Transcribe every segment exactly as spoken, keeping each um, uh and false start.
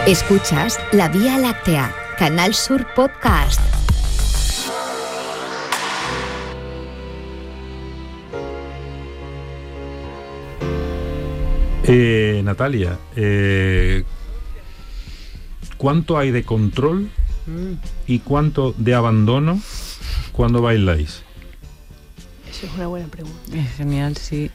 Escuchas La Vía Láctea, Canal Sur Podcast. Eh, Natalia, eh, ¿cuánto hay de control y cuánto de abandono cuando bailáis? Eso es una buena pregunta. Es genial, sí.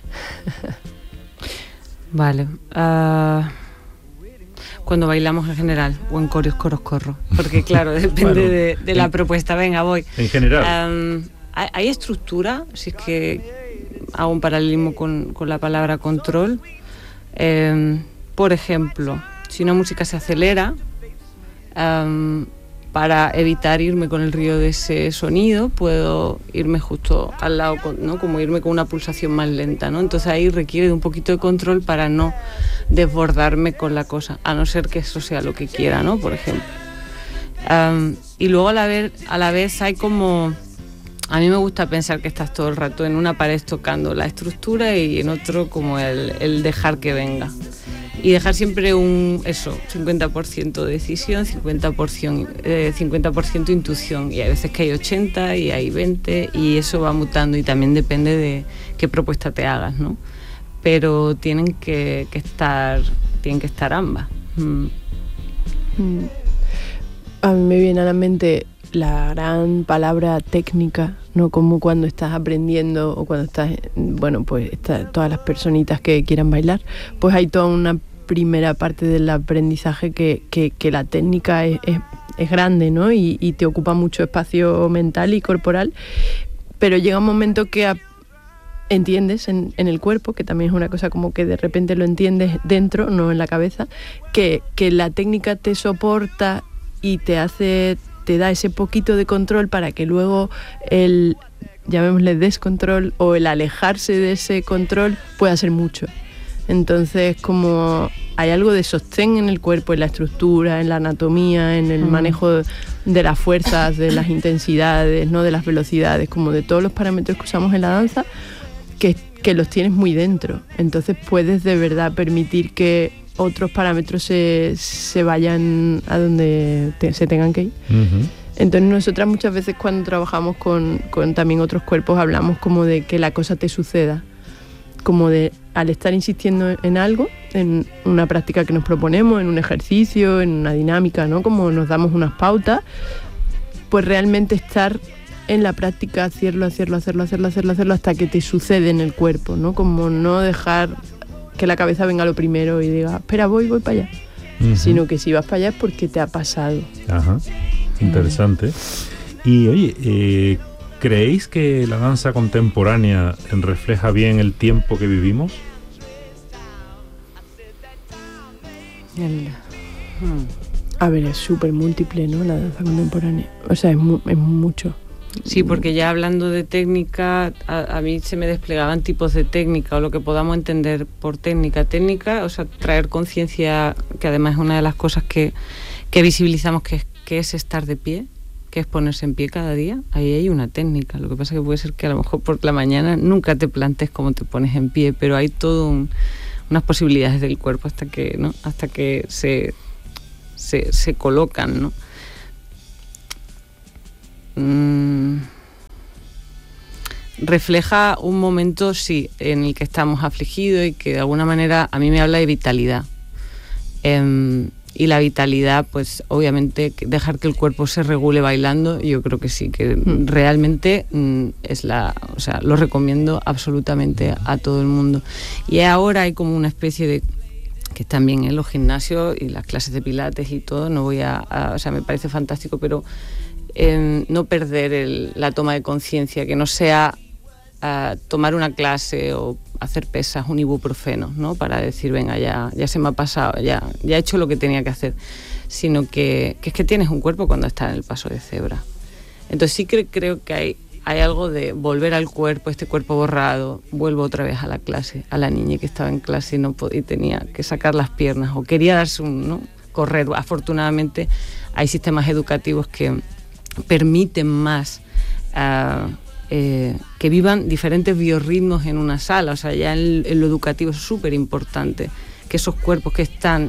Vale. Uh, cuando bailamos en general, o en coros, coros, corro. Porque claro, depende bueno, de, de la en, propuesta. Venga, voy. En general. Um, ¿hay, ¿Hay estructura? Si es que hago un paralelismo con, con la palabra control. Eh, por ejemplo, si una música se acelera, um, para evitar irme con el río de ese sonido, puedo irme justo al lado, ¿no? Como irme con una pulsación más lenta, ¿no? Entonces ahí requiere de un poquito de control para no desbordarme con la cosa, a no ser que eso sea lo que quiera, ¿no? Por ejemplo. Um, y luego a la vez, a la vez hay como... A mí me gusta pensar que estás todo el rato en una pared tocando la estructura y en otro como el, el dejar que venga. Y dejar siempre un, eso, cincuenta por ciento decisión, cincuenta por ciento, eh, cincuenta por ciento intuición. Y hay veces que hay ochenta y hay veinte y eso va mutando y también depende de qué propuesta te hagas, ¿no? Pero tienen que, que estar, tienen que estar ambas. Mm. Mm. A mí me viene a la mente la gran palabra técnica, ¿no? Como cuando estás aprendiendo o cuando estás, bueno, pues está, todas las personitas que quieran bailar, pues hay toda una primera parte del aprendizaje que, que, que la técnica es, es, es grande, ¿no? Y, y te ocupa mucho espacio mental y corporal, pero llega un momento que a, entiendes en, en el cuerpo, que también es una cosa como que de repente lo entiendes dentro, no en la cabeza, que, que la técnica te soporta y te hace... te da ese poquito de control para que luego el, llamémosle descontrol o el alejarse de ese control pueda ser mucho. Entonces, como hay algo de sostén en el cuerpo, en la estructura, en la anatomía, en el manejo de las fuerzas, de las intensidades, ¿no? De las velocidades, como de todos los parámetros que usamos en la danza, que, que los tienes muy dentro. Entonces puedes de verdad permitir que otros parámetros se, se vayan a donde te, se tengan que ir. Uh-huh. Entonces nosotras muchas veces cuando trabajamos con, con también otros cuerpos hablamos como de que la cosa te suceda, como de al estar insistiendo en algo, en una práctica que nos proponemos, en un ejercicio, en una dinámica, ¿no? Como nos damos unas pautas, pues realmente estar en la práctica, hacerlo, hacerlo, hacerlo, hacerlo, hacerlo, hacerlo hasta que te sucede en el cuerpo, ¿no? Como no dejar que la cabeza venga lo primero y diga, espera, voy, voy para allá. Uh-huh. Sino que si vas para allá es porque te ha pasado. Ajá, interesante. Uh-huh. Y oye, eh, ¿creéis que la danza contemporánea refleja bien el tiempo que vivimos? El, hmm. A ver, es súper múltiple, ¿no? La danza contemporánea. O sea, es, mu- es mucho. Sí, porque ya hablando de técnica, a, a mí se me desplegaban tipos de técnica o lo que podamos entender por técnica. Técnica, o sea, traer conciencia, que además es una de las cosas que, que visibilizamos, que es, que es estar de pie, que es ponerse en pie cada día. Ahí hay una técnica. Lo que pasa es que puede ser que a lo mejor por la mañana nunca te plantees cómo te pones en pie, pero hay todo un, unas posibilidades del cuerpo hasta que, ¿no? Hasta que se, se, se colocan, ¿no? Refleja un momento, sí, en el que estamos afligidos y que de alguna manera a mí me habla de vitalidad. Eh, y la vitalidad, pues obviamente dejar que el cuerpo se regule bailando, yo creo que sí, que mm. realmente mm, es la, o sea, lo recomiendo absolutamente a todo el mundo. Y ahora hay como una especie de, que también en los gimnasios y las clases de pilates y todo, no voy a, a o sea, me parece fantástico, pero Eh, no perder el, la toma de conciencia, que no sea uh, tomar una clase o hacer pesas, un ibuprofeno, ¿no? Para decir, venga, ya, ya se me ha pasado, ya, ya he hecho lo que tenía que hacer, sino que, que es que tienes un cuerpo cuando estás en el paso de cebra. Entonces sí que creo que hay, hay algo de volver al cuerpo, este cuerpo borrado, vuelvo otra vez a la clase, a la niña que estaba en clase y, no pod- y tenía que sacar las piernas o quería darse un, ¿no? correr. Afortunadamente hay sistemas educativos que permiten más uh, eh, que vivan diferentes biorritmos en una sala. O sea, ya en, en lo educativo es súper importante que esos cuerpos que están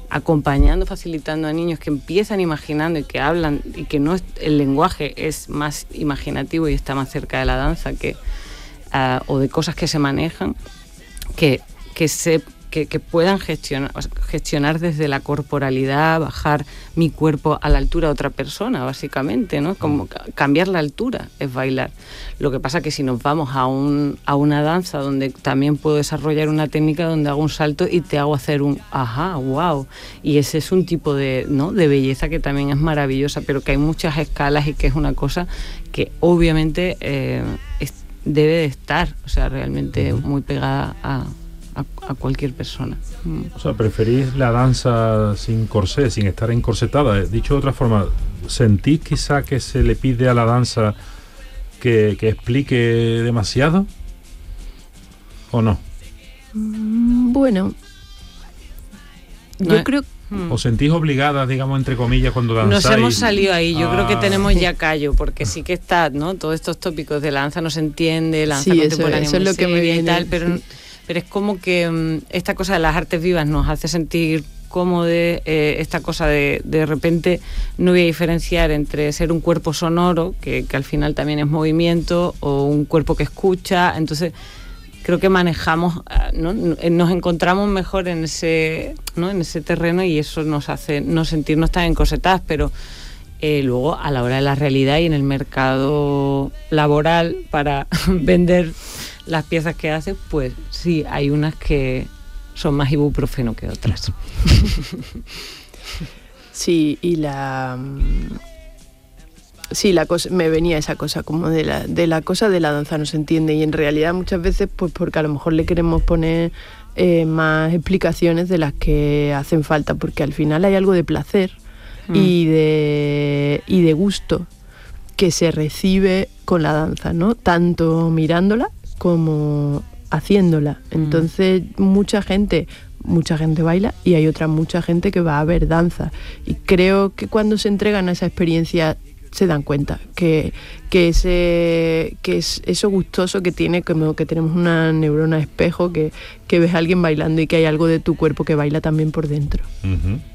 acompañando, facilitando a niños que empiezan imaginando y que hablan, y que no es, el lenguaje es más imaginativo y está más cerca de la danza que, uh, o de cosas que se manejan, que, que se Que, que puedan gestionar, gestionar desde la corporalidad, bajar mi cuerpo a la altura de otra persona, básicamente, ¿no? Como cambiar la altura es bailar. Lo que pasa que si nos vamos a, un, a una danza donde también puedo desarrollar una técnica donde hago un salto y te hago hacer un ajá, wow, y ese es un tipo de, ¿no? de belleza que también es maravillosa, pero que hay muchas escalas y que es una cosa que obviamente eh, es, debe de estar, o sea, realmente uh-huh. muy pegada a A, a cualquier persona. O sea, ¿preferís la danza sin corsé, sin estar encorsetada? Dicho de otra forma, ¿sentís quizá que se le pide a la danza que, que explique demasiado? ¿O no? Bueno, yo no, creo... ¿Os sentís obligadas, digamos, entre comillas, cuando danzáis? Nos hemos salido ahí, yo ah. creo que tenemos ya callo, porque sí que está, ¿no? Todos estos tópicos de la danza no se entiende, la danza sí, contemporánea eso, eso es lo que me viene, y tal, pero... Sí. Pero es como que um, esta cosa de las artes vivas nos hace sentir cómodos, eh, esta cosa de de repente no voy a diferenciar entre ser un cuerpo sonoro, que, que al final también es movimiento, o un cuerpo que escucha. Entonces creo que manejamos, ¿no? Nos encontramos mejor en ese, ¿no? en ese terreno, y eso nos hace no sentirnos tan encorsetadas, pero eh, luego a la hora de la realidad y en el mercado laboral para vender las piezas que hace, pues sí, hay unas que son más ibuprofeno que otras. Sí, y la... Sí, la cosa, me venía esa cosa como de la, de la cosa de la danza no se entiende, y en realidad muchas veces pues porque a lo mejor le queremos poner eh, más explicaciones de las que hacen falta, porque al final hay algo de placer mm. y de y de gusto que se recibe con la danza, ¿no? Tanto mirándola como haciéndola. Entonces mm. mucha gente mucha gente baila y hay otra mucha gente que va a ver danza, y creo que cuando se entregan a esa experiencia se dan cuenta que, que ese que es eso gustoso que tiene, como que tenemos una neurona espejo, que, que ves a alguien bailando y que hay algo de tu cuerpo que baila también por dentro. Uh-huh.